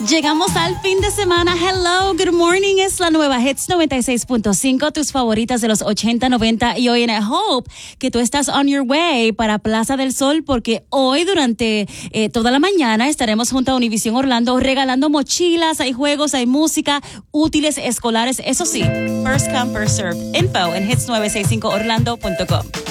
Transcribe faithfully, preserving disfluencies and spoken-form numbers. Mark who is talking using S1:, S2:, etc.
S1: Llegamos al fin de semana. Hello, good morning. Es la nueva Hits noventa y seis punto cinco, tus favoritas de los ochenta, noventa. Y hoy en I Hope que tú estás on your way para Plaza del Sol, porque hoy durante eh, toda la mañana estaremos junto a Univision Orlando regalando mochilas, hay juegos, hay música, útiles escolares. Eso sí, first come, first serve. Info en hits nueve seis cinco orlando punto com.